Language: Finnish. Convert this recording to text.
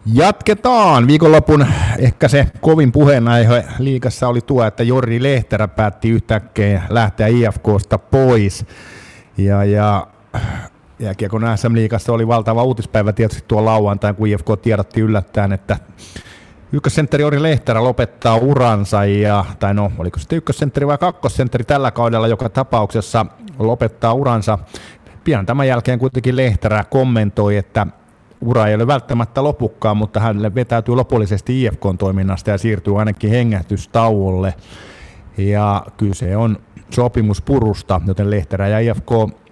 Jatketaan. Viikonlopun ehkä se kovin puheenaihe liigassa oli tuo, että Jori Lehterä päätti yhtäkkiä lähteä IFK:sta pois. Ja jääkiekon SM-liigassa oli valtava uutispäivä tietysti tuo lauantain, kun IFK tiedotti yllättäen, että ykkössentteri Jori Lehterä lopettaa uransa, oliko sitten ykkössentteri vai kakkosentteri tällä kaudella, joka tapauksessa lopettaa uransa. Pian tämän jälkeen kuitenkin Lehterä kommentoi, että ura ei ole välttämättä lopukkaan, mutta hänelle vetäytyy lopullisesti IFK:n toiminnasta ja siirtyy ainakin hengähdystauolle. Ja kyse on sopimuspurusta, joten Lehterä ja IFK